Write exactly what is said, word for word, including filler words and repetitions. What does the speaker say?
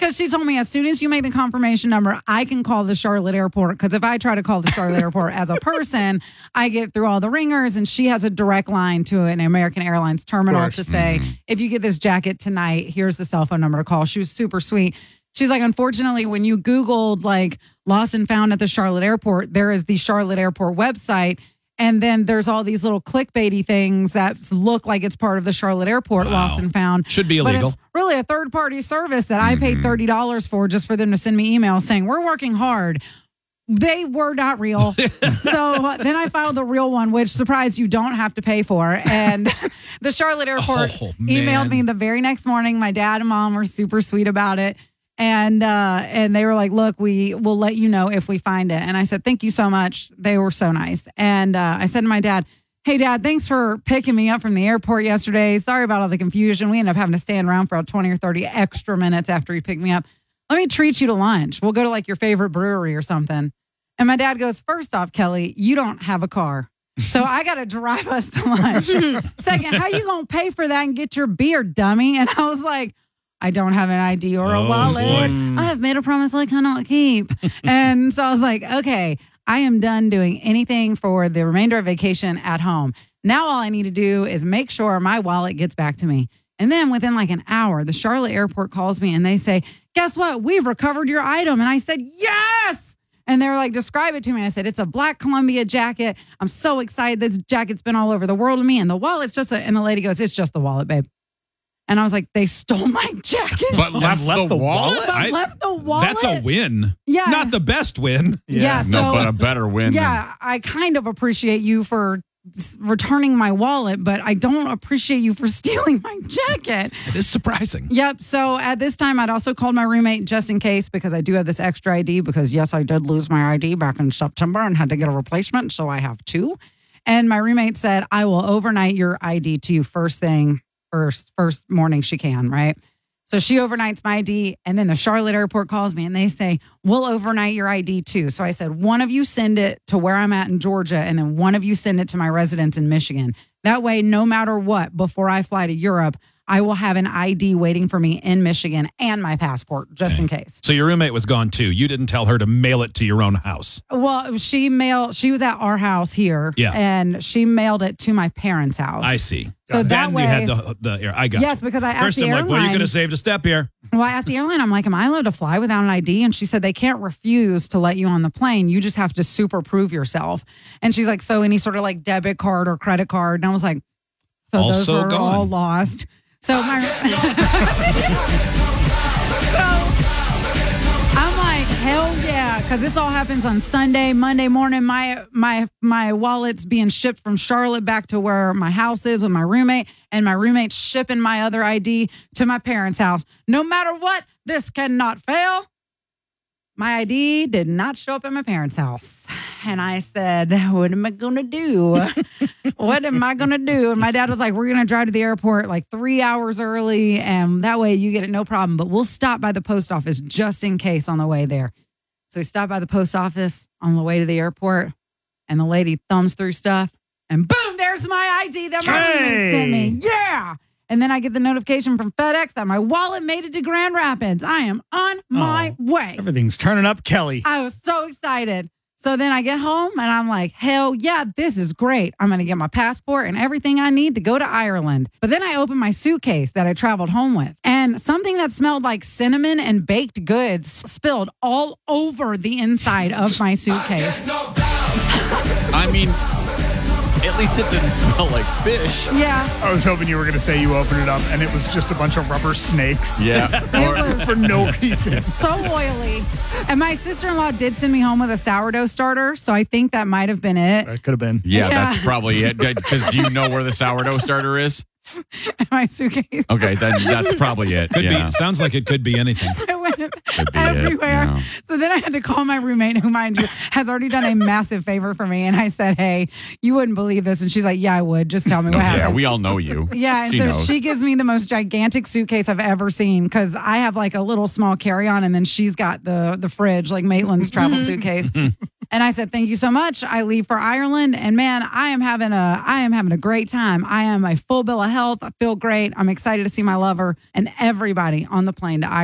Because she told me as soon as you make the confirmation number, I can call the Charlotte airport. Because if I try to call the Charlotte airport as a person, I get through all the ringers. And she has a direct line to an American Airlines terminal to say, mm-hmm. if you get this jacket tonight, here's the cell phone number to call. She was super sweet. She's like, unfortunately, when you Googled like lost and found at the Charlotte airport, there is the Charlotte airport website. And then there's all these little clickbaity things that look like it's part of the Charlotte airport, wow. lost and found. Should be illegal. But it's really a third-party service that I paid thirty dollars for just for them to send me emails saying, we're working hard. They were not real. So then I filed the real one, which, surprise, you don't have to pay for. And the Charlotte airport oh, emailed me the very next morning. My dad and mom were super sweet about it. And uh, and they were like, look, we will let you know if we find it. And I said, thank you so much. They were so nice. And uh, I said to my dad, hey, Dad, thanks for picking me up from the airport yesterday. Sorry about all the confusion. We ended up having to stand around for about twenty or thirty extra minutes after he picked me up. Let me treat you to lunch. We'll go to like your favorite brewery or something. And my dad goes, first off, Kelly, you don't have a car. So I got to drive us to lunch. Second, how you going to pay for that and get your beer, dummy? And I was like, I don't have an I D or a oh, wallet. Boy. I have made a promise I cannot keep. And so I was like, okay, I am done doing anything for the remainder of vacation at home. Now all I need to do is make sure my wallet gets back to me. And then within like an hour, the Charlotte airport calls me and they say, guess what? We've recovered your item. And I said, yes. And they were like, describe it to me. I said, it's a black Columbia jacket. I'm so excited. This jacket's been all over the world with me. And the wallet's just a, and the lady goes, it's just the wallet, babe. And I was like, they stole my jacket. But left, left the, the wallet? But I, left the wallet? That's a win. Yeah. Not the best win. Yeah. yeah so, no, but a better win. Yeah. Than- I kind of appreciate you for returning my wallet, but I don't appreciate you for stealing my jacket. It is surprising. Yep. So at this time, I'd also called my roommate just in case because I do have this extra I D because, yes, I did lose my I D back in September and had to get a replacement. So I have two. And my roommate said, I will overnight your I D to you first thing. First, first morning she can, right? So she overnights my I D, and then the Charlotte airport calls me, and they say, we'll overnight your I D too. So I said, one of you send it to where I'm at in Georgia, and then one of you send it to my residence in Michigan. That way, no matter what, before I fly to Europe, I will have an I D waiting for me in Michigan and my passport, just okay. in case. So your roommate was gone too. You didn't tell her to mail it to your own house. Well, she mailed, she was at our house here, yeah. and she mailed it to my parents' house. I see. So then that way, you had the, the I got yes, you. because I asked First the I'm airline. like, well, you could have saved a step here. Well, I asked the airline, I'm like, am I allowed to fly without an I D? And she said, they can't refuse to let you on the plane. You just have to super prove yourself. And she's like, so any sort of like debit card or credit card? And I was like, so also those were gone. all lost. So my, so I'm like, hell yeah, because this all happens on Sunday, Monday morning. My my my wallet's being shipped from Charlotte back to where my house is with my roommate, and my roommate's shipping my other I D to my parents' house. No matter what, this cannot fail. My I D did not show up at my parents' house. And I said, what am I going to do? What am I going to do? And my dad was like, we're going to drive to the airport like three hours early. And that way you get it no problem. But we'll stop by the post office just in case on the way there. So we stopped by the post office on the way to the airport. And the lady thumbs through stuff. And boom, there's my I D that my hey. sent me. Yeah. And then I get the notification from FedEx that my wallet made it to Grand Rapids. I am on my oh, way. Everything's turning up, Kelly. I was so excited. So then I get home and I'm like, hell yeah, this is great. I'm going to get my passport and everything I need to go to Ireland. But then I opened my suitcase that I traveled home with. And something that smelled like cinnamon and baked goods spilled all over the inside of my suitcase. I mean... At least it didn't smell like fish. Yeah. I was hoping you were going to say you opened it up and it was just a bunch of rubber snakes. Yeah. It was for no reason. So oily. And my sister-in-law did send me home with a sourdough starter, so I think that might have been it. That could have been. Yeah, yeah, that's probably it. Because do you know where the sourdough starter is? In my suitcase. Okay, then that's probably it. Could yeah. be. Sounds like it could be anything. It went everywhere. It, yeah. So then I had to call my roommate, who, mind you, has already done a massive favor for me. And I said, hey, you wouldn't believe this. And she's like, yeah, I would. Just tell me what happened. Yeah, we all know you. Yeah, and she so knows. she gives me the most gigantic suitcase I've ever seen because I have like a little small carry-on, and then she's got the the fridge, like Maitland's travel suitcase. And I said, thank you so much. I leave for Ireland, and man, I am having a I am having a great time. I am a full bill of health. I feel great. I'm excited to see my lover and everybody on the plane to Ireland.